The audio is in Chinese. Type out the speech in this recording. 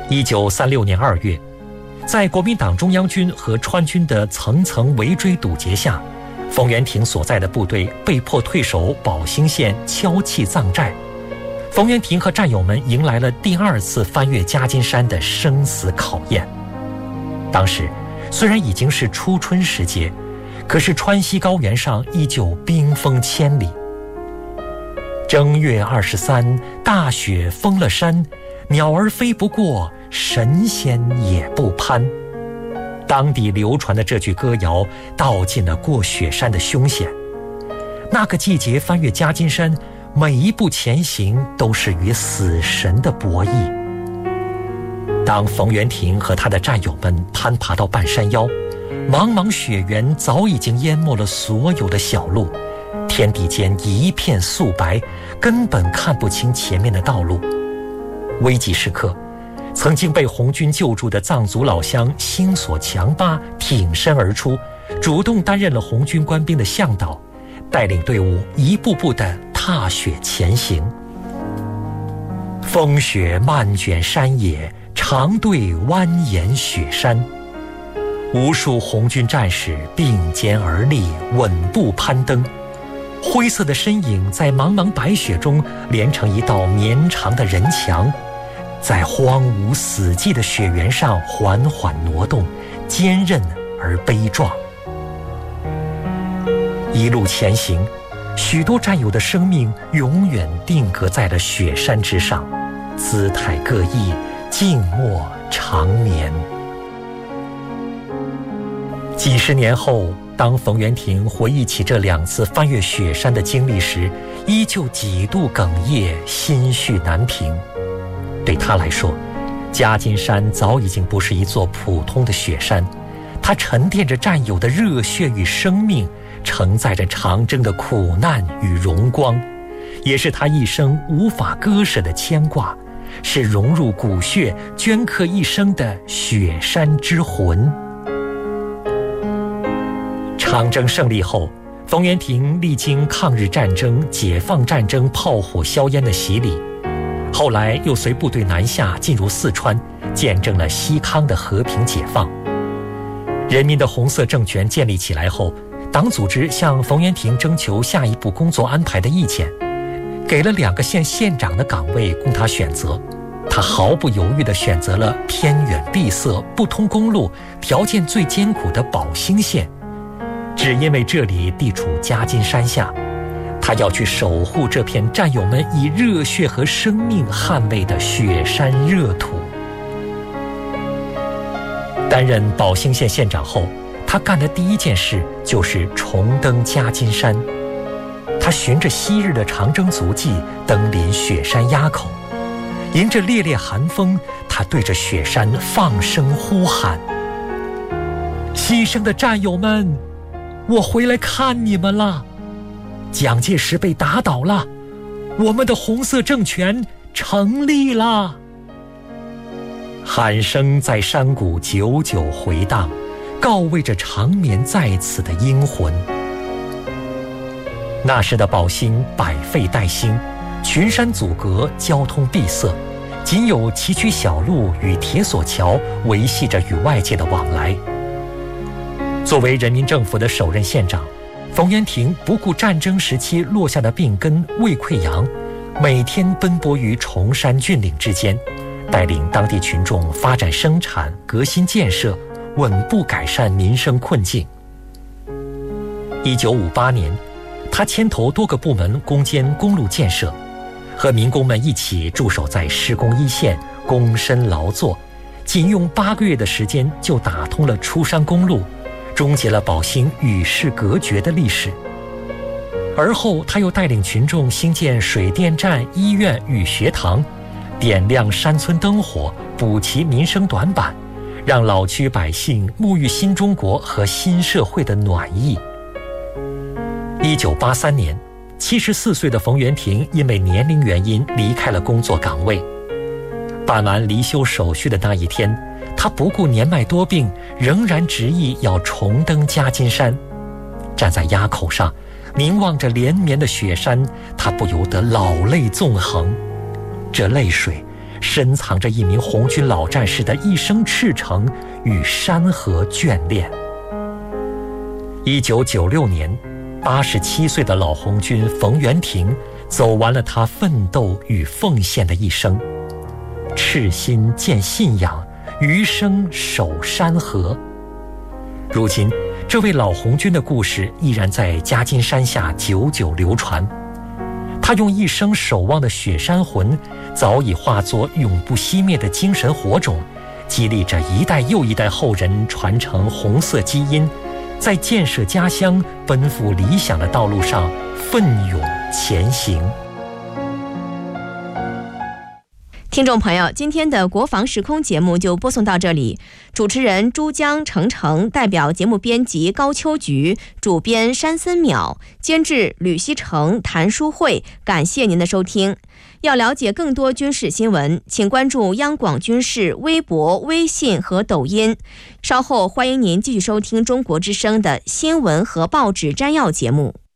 1936年2月，在国民党中央军和川军的层层围追堵截下，冯元廷所在的部队被迫退守宝兴县敲气藏寨。冯元廷和战友们迎来了第2次翻越夹金山的生死考验。当时虽然已经是初春时节，可是川西高原上依旧冰封千里。正月23，大雪封了山，鸟儿飞不过，神仙也不攀。当地流传的这句歌谣道尽了过雪山的凶险。那个季节翻越夹金山，每一步前行都是与死神的博弈。当冯元廷和他的战友们攀爬到半山腰，茫茫雪原早已经淹没了所有的小路，天地间一片素白，根本看不清前面的道路。危急时刻，曾经被红军救助的藏族老乡星索强巴挺身而出，主动担任了红军官兵的向导，带领队伍一步步地踏雪前行。风雪漫卷山野，长队蜿蜒雪山。无数红军战士并肩而立，稳步攀登，灰色的身影在茫茫白雪中连成一道绵长的人墙，在荒芜死寂的雪原上缓缓挪动，坚韧而悲壮。一路前行，许多战友的生命永远定格在了雪山之上，姿态各异，静默长眠。几十年后，当冯元廷回忆起这2次翻越雪山的经历时，依旧几度哽咽，心绪难平。对他来说，夹金山早已经不是一座普通的雪山，它沉淀着战友的热血与生命，承载着长征的苦难与荣光，也是他一生无法割舍的牵挂，是融入骨血、镌刻一生的雪山之魂。长征胜利后，冯元廷历经抗日战争、解放战争炮火硝烟的洗礼，后来又随部队南下进入四川，见证了西康的和平解放。人民的红色政权建立起来后，党组织向冯元廷征求下一步工作安排的意见，给了2个县县长的岗位供他选择。他毫不犹豫地选择了偏远闭塞、不通公路、条件最艰苦的宝兴县，只因为这里地处夹金山下，他要去守护这片战友们以热血和生命捍卫的雪山热土。担任宝兴县县长后，他干的第一件事就是重登夹金山。他循着昔日的长征足迹，登临雪山垭口，迎着烈烈寒风，他对着雪山放声呼喊：牺牲的战友们，我回来看你们了！蒋介石被打倒了，我们的红色政权成立了！喊声在山谷久久回荡，告慰着长眠在此的英魂。那时的宝兴百废待兴，群山阻隔，交通闭塞，仅有崎岖小路与铁索桥维系着与外界的往来。作为人民政府的首任县长，冯元廷不顾战争时期落下的病根胃溃疡，每天奔波于崇山峻岭之间，带领当地群众发展生产、革新建设，稳步改善民生困境。1958年，他牵头多个部门攻坚公路建设，和民工们一起驻守在施工一线，躬身劳作，仅用8个月的时间就打通了出山公路，终结了宝兴与世隔绝的历史。而后他又带领群众兴建水电站、医院与学堂，点亮山村灯火，补齐民生短板，让老区百姓沐浴新中国和新社会的暖意。1983年，74岁的冯元廷因为年龄原因离开了工作岗位。办完离休手续的那一天，他不顾年迈多病，仍然执意要重登夹金山。站在垭口上，凝望着连绵的雪山，他不由得老泪纵横。这泪水深藏着一名红军老战士的一生赤诚与山河眷恋。1996年，87岁的老红军冯元廷走完了他奋斗与奉献的一生，赤心见信仰，余生守山河。如今，这位老红军的故事依然在夹金山下久久流传。他用一生守望的雪山魂，早已化作永不熄灭的精神火种，激励着一代又一代后人传承红色基因，在建设家乡、奔赴理想的道路上奋勇前行。 听众朋友，今天的国防时空节目就播送到这里。主持人珠江程程，代表节目编辑高秋菊，主编山森淼，监制吕希成、谭淑慧，感谢您的收听。要了解更多军事新闻，请关注央广军事微博、微信和抖音。稍后欢迎您继续收听中国之声的新闻和报纸摘要节目。